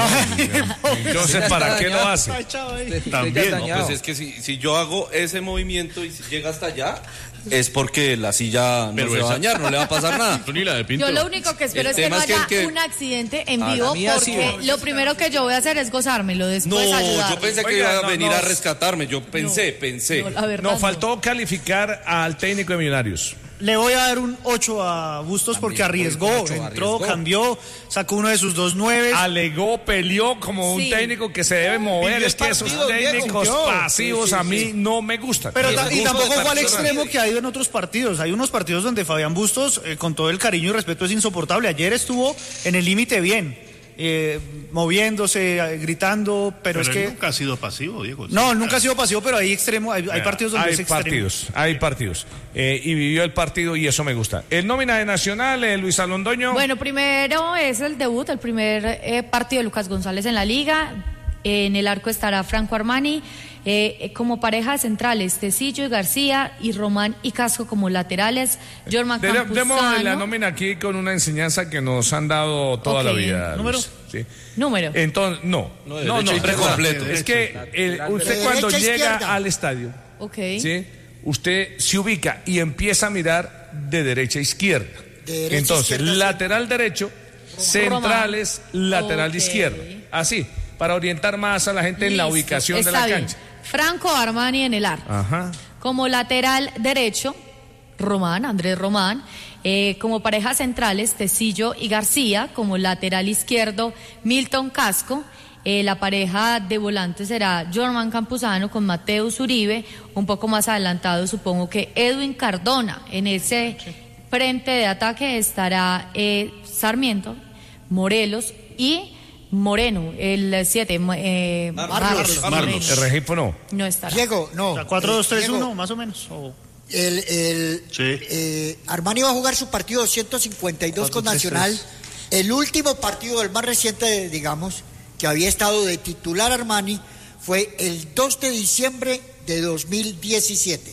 Entonces, ¿para qué lo hace? Ay, chao, ahí. También. No, pues es que si, si yo hago ese movimiento y si llega hasta allá, es porque la silla no Pero se va a esa- dañar, no le va a pasar nada. Tú ni la de Pinto. Yo lo único que espero El es que no tema es que haya el que- un accidente en Ah, la vivo, mía sí. porque lo primero que yo voy a hacer es gozármelo, No, después ayudar. yo pensé que Oiga, iba a no, venir no. a rescatarme. Yo pensé, pensé. No, la verdad, Nos faltó calificar al técnico de Millonarios. Le voy a dar un ocho a Bustos porque arriesgó, ocho, entró, arriesgó. cambió, sacó uno de sus dos nueves. Alegó, peleó como un Sí. técnico que se debe mover. Vivió Es el que esos partido, Diego. técnicos Sintió. pasivos Sí, sí, a mí sí. no me gustan. Pero Y ta- el y gusto tampoco de fue al persona. extremo que ha ido en otros partidos. Hay unos partidos donde Fabián Bustos, eh, con todo el cariño y respeto, es insoportable. Ayer estuvo en el límite bien, eh, moviéndose, eh, gritando, pero, Pero es él que... nunca ha sido pasivo, Diego. No, él nunca ha sido pasivo, pero hay extremo, hay, hay partidos donde hay es extremo. partidos, hay partidos. Eh, y vivió el partido y eso me gusta. El nómina de Nacional, eh, Luis Alondoño. Bueno, primero es el debut, el primer eh, partido de Lucas González en la liga. En el arco estará Franco Armani. Eh, como pareja de centrales, Tecillo y García, y Román y Casco como laterales. Jorman De- Demos Campuzano. la nómina aquí con una enseñanza que nos han dado toda Ok. la vida. Luis. ¿Número? Sí. Número. Entonces, no, No, de no, derecha no, y perdón. completo. Es que eh, usted De cuando derecha a llega izquierda. al estadio, Ok. ¿sí? Usted se ubica y empieza a mirar de derecha a izquierda. De derecha a Entonces, izquierda, sí. lateral derecho, centrales, lateral de Ok. izquierda. Así, para orientar más a la gente en la Listo, ubicación de está la bien. cancha. Franco Armani en el arco. Ajá. Como lateral derecho, Román, Andrés Román. Eh, como parejas centrales, Tecillo y García. Como lateral izquierdo, Milton Casco. Eh, la pareja de volantes será Jorman Campuzano con Mateus Uribe. Un poco más adelantado, supongo que Edwin Cardona. En ese frente de ataque estará eh, Sarmiento, Morelos y Moreno, el siete. Eh, Marlos. Moreno. El registro no. No estará. Diego, no. O sea, cuatro dos tres uno, Diego, más o menos. o- El, el, Sí. eh, Armani va a jugar su partido doscientos cincuenta y dos con cuatro tres Nacional. El último partido, el más reciente, digamos, que había estado de titular Armani, fue el dos de diciembre de dos mil diecisiete.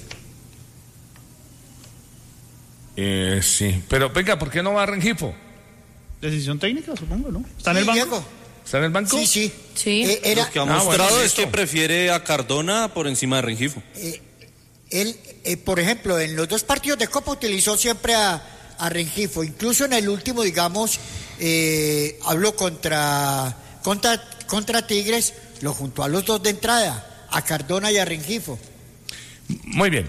Eh, sí, pero venga, ¿por qué no va a Rengifo? Decisión técnica, supongo, ¿no? ¿Está en Sí, el banco? Diego. ¿Está en el banco? Sí, sí. Sí. Eh, era, Lo que ha Ah, mostrado bueno, es que listo. prefiere a Cardona por encima de Rengifo. Él, eh, por ejemplo, en los dos partidos de Copa utilizó siempre a, a Rengifo. Incluso en el último, digamos, eh, habló contra, contra contra Tigres, lo juntó a los dos de entrada, a Cardona y a Rengifo. Muy bien.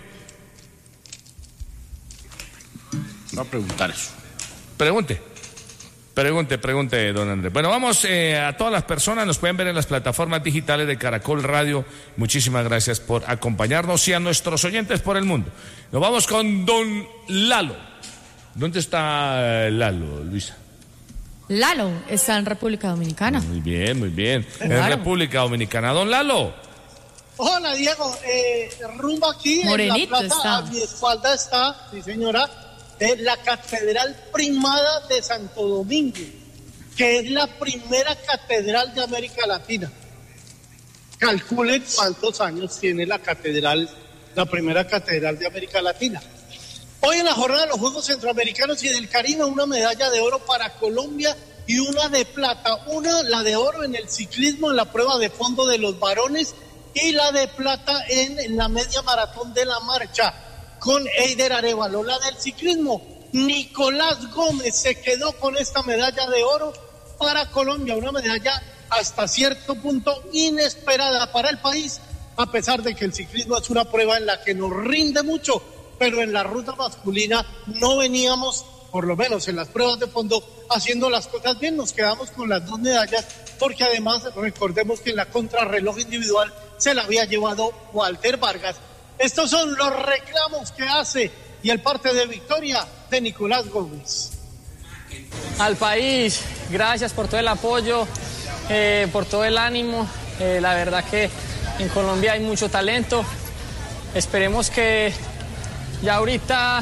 Va a preguntar eso. Pregunte. Pregunte, pregunte, don Andrés. Bueno, vamos eh, a todas las personas, nos pueden ver en las plataformas digitales de Caracol Radio. Muchísimas gracias por acompañarnos y a nuestros oyentes por el mundo. Nos vamos con don Lalo. ¿Dónde está Lalo, Luisa? Lalo está en República Dominicana. Muy bien, muy bien. En Claro. República Dominicana. Don Lalo. Hola, Diego. Eh, rumbo aquí Morenito en la plaza, está. a mi espalda está, sí señora, eh, la Catedral Primada de Santo Domingo, que es la primera catedral de América Latina. Calculen cuántos años tiene la catedral, la primera catedral de América Latina. Hoy en la jornada de los Juegos Centroamericanos y del Caribe, una medalla de oro para Colombia y una de plata. Una, la de oro en el ciclismo, en la prueba de fondo de los varones, y la de plata en la media maratón de la marcha con Eider Arévalo. La del ciclismo, Nicolás Gómez se quedó con esta medalla de oro para Colombia, una medalla hasta cierto punto inesperada para el país, a pesar de que el ciclismo es una prueba en la que nos rinde mucho, pero en la ruta masculina no veníamos, por lo menos en las pruebas de fondo, haciendo las cosas bien. Nos quedamos con las dos medallas, porque además recordemos que en la contrarreloj individual se la había llevado Walter Vargas. Estos son los reclamos que hace y el parte de victoria de Nicolás Gómez. Al país, gracias por todo el apoyo, eh, por todo el ánimo. Eh, la verdad que en Colombia hay mucho talento. Esperemos que ya ahorita,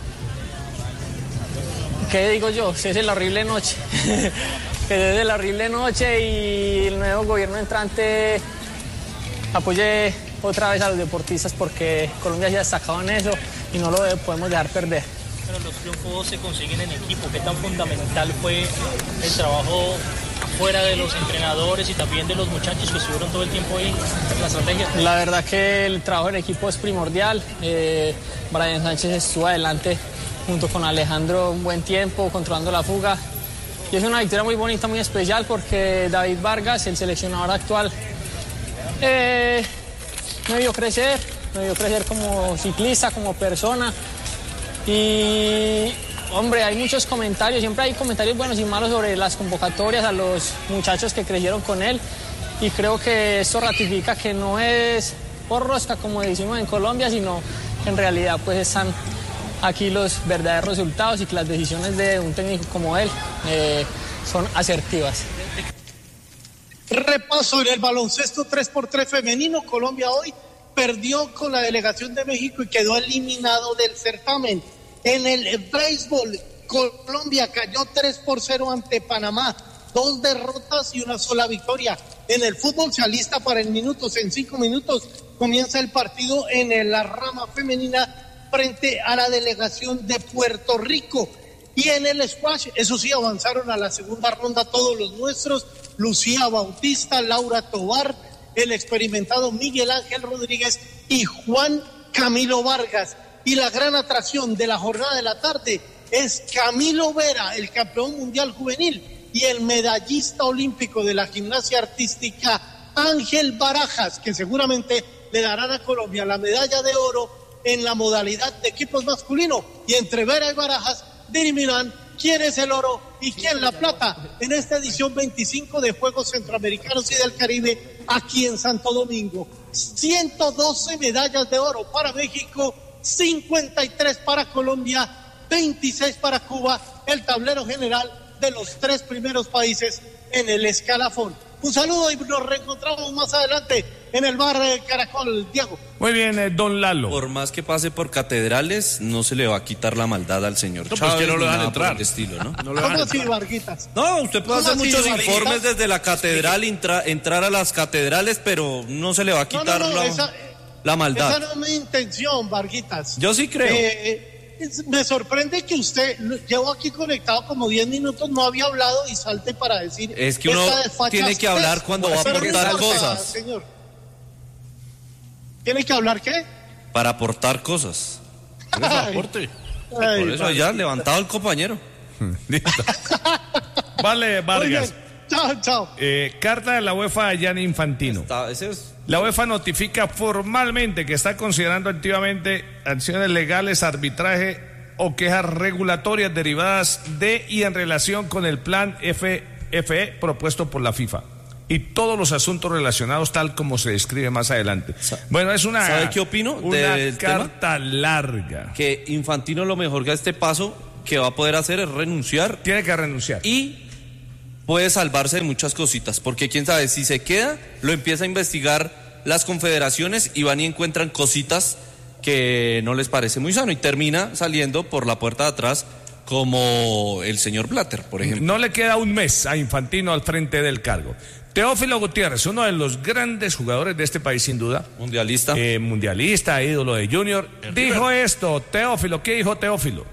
¿qué digo yo? Cese la horrible noche. Que desde la horrible noche y el nuevo gobierno entrante apoye otra vez a los deportistas, porque Colombia se ha destacado en eso y no lo podemos dejar perder. Pero los triunfos se consiguen en equipo. ¿Qué tan fundamental fue el trabajo fuera de los entrenadores y también de los muchachos que estuvieron todo el tiempo ahí en la estrategia? La verdad que el trabajo en equipo es primordial. Eh, Brian Sánchez estuvo adelante junto con Alejandro un buen tiempo, controlando la fuga. Y es una victoria muy bonita, muy especial, porque David Vargas, el seleccionador actual, eh, me vio crecer, me vio crecer como ciclista, como persona. Y, hombre, hay muchos comentarios, siempre hay comentarios buenos y malos sobre las convocatorias a los muchachos que crecieron con él. Y creo que esto ratifica que no es por rosca, como decimos en Colombia, sino que en realidad pues están aquí los verdaderos resultados y que las decisiones de un técnico como él eh, son asertivas. Repaso en el baloncesto tres por tres femenino. Colombia hoy perdió con la delegación de México y quedó eliminado del certamen. En el béisbol, Colombia cayó tres por cero ante Panamá, dos derrotas y una sola victoria. En el fútbol se alista para en minutos, en cinco minutos comienza el partido en la rama femenina frente a la delegación de Puerto Rico. Y en el squash, eso sí, avanzaron a la segunda ronda todos los nuestros: Lucía Bautista, Laura Tobar, el experimentado Miguel Ángel Rodríguez y Juan Camilo Vargas. Y la gran atracción de la jornada de la tarde es Camilo Vera, el campeón mundial juvenil, y el medallista olímpico de la gimnasia artística Ángel Barajas, que seguramente le darán a Colombia la medalla de oro en la modalidad de equipos masculino. Y entre Vera y Barajas dirimirán quién es el oro y quién la plata en esta edición veinticinco de Juegos Centroamericanos y del Caribe aquí en Santo Domingo. ciento doce medallas de oro para México, cincuenta y tres para Colombia, veintiséis para Cuba, el tablero general de los tres primeros países en el escalafón. Un saludo y nos reencontramos más adelante en el bar de Caracol, Diego. Muy bien, eh, don Lalo. Por más que pase por catedrales, no se le va a quitar la maldad al señor No, Chávez. pues que no lo ni dejan nada entrar. por el estilo, ¿no? No lo dejan ¿Cómo así, entrar. Varguitas? No, usted puede hacer ¿Cómo así, muchos Varguitas? informes desde la catedral, intra- entrar a las catedrales, pero no se le va a No, quitar no, no, la, esa, la maldad. esa no es mi intención, Varguitas. Yo sí creo. Eh, es- me sorprende que usted, llevo aquí conectado como diez minutos, no había hablado y salte para decir... Es que uno esta desfachatez. tiene que hablar cuando va a Pero aportar no importa, cosas. Señor. ¿Tiene que hablar qué? Para aportar cosas. Por eso aporte. Ay, Por eso ya levantado el compañero. Listo. Vale, Muy Vargas. bien. chao, chao. Eh, carta de la UEFA a Gianni Infantino. Está, ese es... La UEFA notifica formalmente que está considerando activamente acciones legales, arbitraje o quejas regulatorias derivadas de y en relación con el plan F F E propuesto por la FIFA y todos los asuntos relacionados tal como se describe más adelante. Bueno, es una... ¿Sabe qué opino una del carta tema? larga. Que Infantino lo mejor que a este paso que va a poder hacer es renunciar. Tiene que renunciar. Y puede salvarse de muchas cositas, porque quién sabe, si se queda, lo empieza a investigar las confederaciones y van y encuentran cositas que no les parece muy sano y termina saliendo por la puerta de atrás como el señor Blatter, por ejemplo. No le queda un mes a Infantino al frente del cargo. Teófilo Gutiérrez, uno de los grandes jugadores de este país sin duda. Mundialista. Eh, mundialista, ídolo de Junior. El dijo River. Esto, Teófilo, ¿qué dijo Teófilo?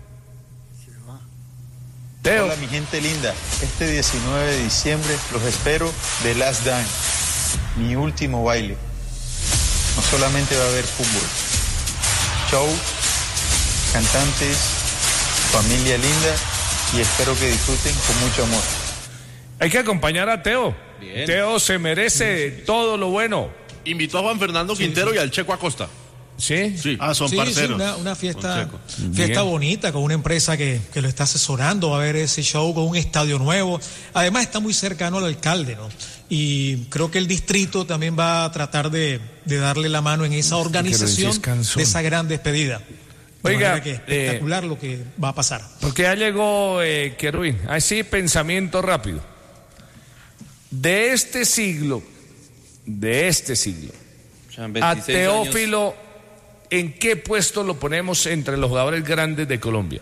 Teo. Hola mi gente linda, este diecinueve de diciembre los espero de Last Dance, mi último baile. No solamente va a haber fútbol, show, cantantes, familia linda y espero que disfruten con mucho amor. Hay que acompañar a Teo. Bien. Teo se merece sí, sí. todo lo bueno. Invitó a Juan Fernando sí, Quintero sí. y al Checo Acosta. Sí, sí. Ah, son sí, parceros. Sí, una, una fiesta, fiesta bonita con una empresa que, que lo está asesorando. Va a haber ese show con un estadio nuevo. Además está muy cercano al alcalde, ¿no? Y creo que el distrito también va a tratar de, de darle la mano en esa organización de esa gran despedida. De Oiga, que espectacular eh, lo que va a pasar. Porque ya llegó eh, Querubín. Así, pensamiento rápido. De este siglo, de este siglo, a Teófilo, años. ¿En qué puesto lo ponemos entre los jugadores grandes de Colombia?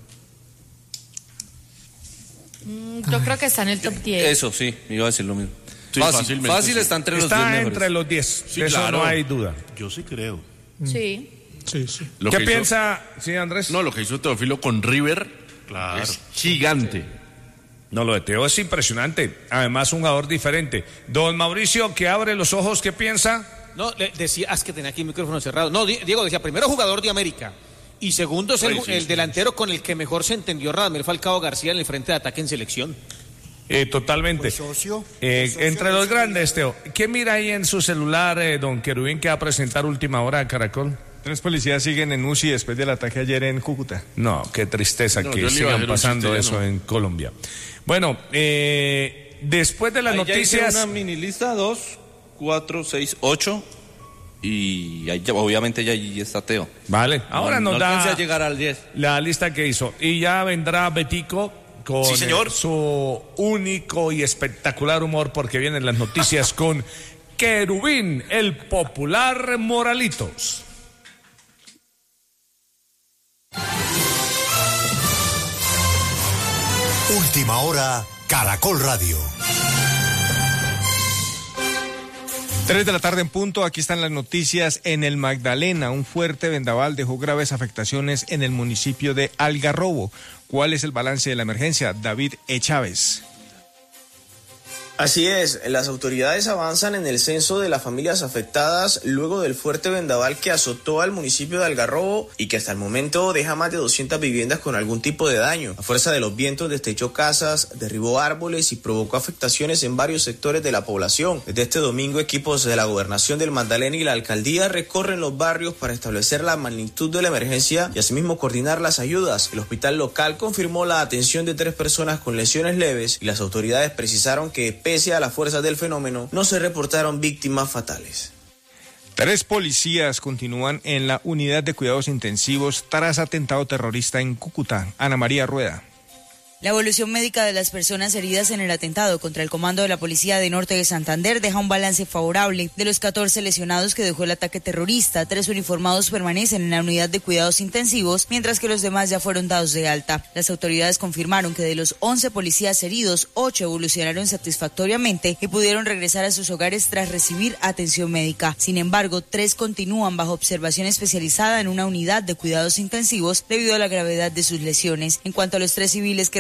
Mm, yo creo que está en el top diez. Eso, sí, iba a decir lo mismo. Sí, fácil, fácil sí. está entre los está diez mejores. Está entre los diez, sí, eso claro. no hay duda. Yo sí creo. Sí. Sí, sí. Lo ¿Qué piensa, hizo, sí, Andrés? No, lo que hizo Teófilo con River claro. es gigante. Sí. No, lo de Teo es impresionante. Además, un jugador diferente. Don Mauricio, que abre los ojos, ¿qué piensa? No, le decía, es que tenía aquí el micrófono cerrado. No, Diego decía, primero jugador de América. Y segundo es el, sí, sí, el sí, delantero sí. con el que mejor se entendió Radamel Falcao García en el frente de ataque en selección. Eh, totalmente. Pues socio, eh, pues socio entre los grandes, Teo. ¿Qué mira ahí en su celular, eh, don Querubín, que va a presentar última hora a Caracol? Tres policías siguen en U C I después del ataque ayer en Cúcuta. No, qué tristeza no, que sigan pasando chiste, eso no. en Colombia. Bueno, eh, después de las ahí noticias... Ya una mini lista, dos, cuatro, seis, ocho... Y ahí, obviamente ya allí está Teo. Vale, ahora no, nos no da a llegar al diez. La lista que hizo. Y ya vendrá Betico con sí, señor. su único y espectacular humor, porque vienen las noticias con Querubín, el popular Moralitos. Última hora, Caracol Radio. Tres de la tarde en punto, aquí están las noticias. En el Magdalena, un fuerte vendaval dejó graves afectaciones en el municipio de Algarrobo. ¿Cuál es el balance de la emergencia? David E. Chávez. Así es, las autoridades avanzan en el censo de las familias afectadas luego del fuerte vendaval que azotó al municipio de Algarrobo y que hasta el momento deja más de doscientas viviendas con algún tipo de daño. A fuerza de los vientos destechó casas, derribó árboles y provocó afectaciones en varios sectores de la población. Desde este domingo, equipos de la Gobernación del Magdalena y la Alcaldía recorren los barrios para establecer la magnitud de la emergencia y asimismo coordinar las ayudas. El hospital local confirmó la atención de tres personas con lesiones leves y las autoridades precisaron que pese a las fuerzas del fenómeno, no se reportaron víctimas fatales. Tres policías continúan en la unidad de cuidados intensivos tras atentado terrorista en Cúcuta. Ana María Rueda. La evolución médica de las personas heridas en el atentado contra el comando de la Policía de Norte de Santander deja un balance favorable. De los catorce lesionados que dejó el ataque terrorista, tres uniformados permanecen en la unidad de cuidados intensivos, mientras que los demás ya fueron dados de alta. Las autoridades confirmaron que de los once policías heridos, ocho evolucionaron satisfactoriamente y pudieron regresar a sus hogares tras recibir atención médica. Sin embargo, tres continúan bajo observación especializada en una unidad de cuidados intensivos debido a la gravedad de sus lesiones. En cuanto a los tres civiles que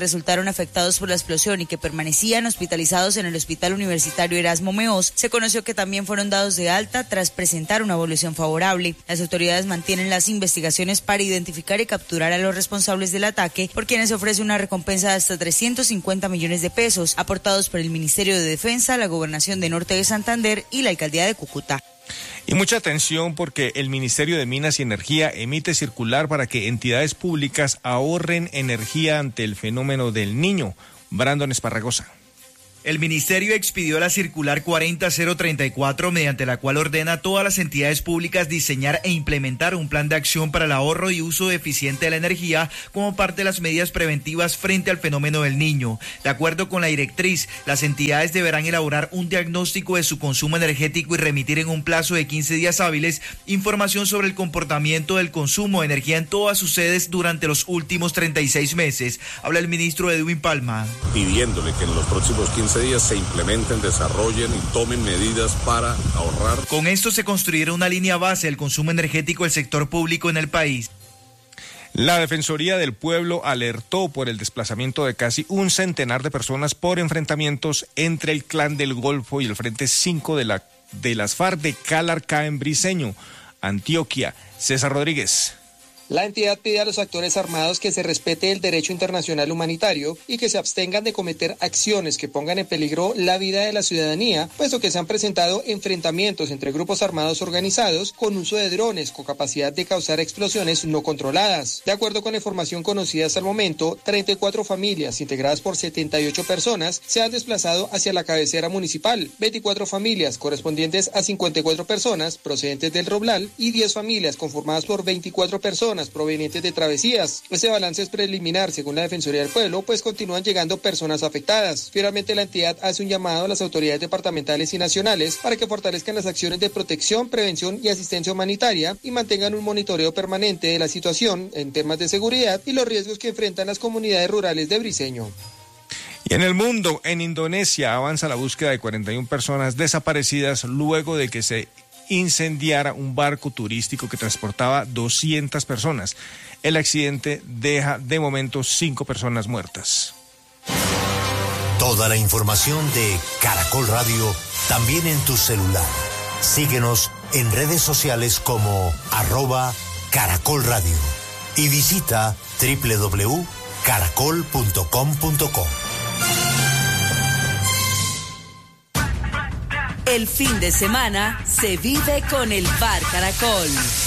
resultaron afectados por la explosión y que permanecían hospitalizados en el Hospital Universitario Erasmo Meós, se conoció que también fueron dados de alta tras presentar una evolución favorable. Las autoridades mantienen las investigaciones para identificar y capturar a los responsables del ataque, por quienes se ofrece una recompensa de hasta trescientos cincuenta millones de pesos, aportados por el Ministerio de Defensa, la Gobernación de Norte de Santander y la Alcaldía de Cúcuta. Y mucha atención porque el Ministerio de Minas y Energía emite circular para que entidades públicas ahorren energía ante el fenómeno del Niño. Brandon Esparragosa. El ministerio expidió la circular cuarenta mil treinta y cuatro, mediante la cual ordena a todas las entidades públicas diseñar e implementar un plan de acción para el ahorro y uso eficiente de la energía como parte de las medidas preventivas frente al fenómeno del Niño. De acuerdo con la directriz, las entidades deberán elaborar un diagnóstico de su consumo energético y remitir en un plazo de quince días hábiles información sobre el comportamiento del consumo de energía en todas sus sedes durante los últimos treinta y seis meses. Habla el ministro Edwin Palma. Pidiéndole que en los próximos quince días se implementen, desarrollen y tomen medidas para ahorrar. Con esto se construirá una línea base del consumo energético del sector público en el país. La Defensoría del Pueblo alertó por el desplazamiento de casi un centenar de personas por enfrentamientos entre el Clan del Golfo y el Frente cinco de, la, de las FARC de Calarcá en Briceño, Antioquia. César Rodríguez. La entidad pide a los actores armados que se respete el derecho internacional humanitario y que se abstengan de cometer acciones que pongan en peligro la vida de la ciudadanía, puesto que se han presentado enfrentamientos entre grupos armados organizados con uso de drones con capacidad de causar explosiones no controladas. De acuerdo con la información conocida hasta el momento, treinta y cuatro familias integradas por setenta y ocho personas se han desplazado hacia la cabecera municipal, veinticuatro familias correspondientes a cincuenta y cuatro personas procedentes del Roblal y diez familias conformadas por veinticuatro personas provenientes de travesías. Este balance es preliminar según la Defensoría del Pueblo, pues continúan llegando personas afectadas. Finalmente, la entidad hace un llamado a las autoridades departamentales y nacionales para que fortalezcan las acciones de protección, prevención y asistencia humanitaria y mantengan un monitoreo permanente de la situación en temas de seguridad y los riesgos que enfrentan las comunidades rurales de Briceño. Y en el mundo, en Indonesia, avanza la búsqueda de cuarenta y una personas desaparecidas luego de que se incendiara un barco turístico que transportaba doscientas personas. El accidente deja de momento cinco personas muertas. Toda la información de Caracol Radio también en tu celular. Síguenos en redes sociales como arroba Caracol Radio y visita doble u doble u doble u punto caracol punto com punto co. El fin de semana se vive con el Bar Caracol.